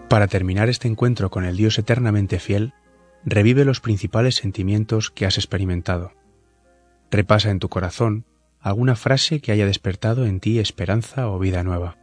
Para terminar este encuentro con el Dios eternamente fiel, revive los principales sentimientos que has experimentado. Repasa en tu corazón alguna frase que haya despertado en ti esperanza o vida nueva.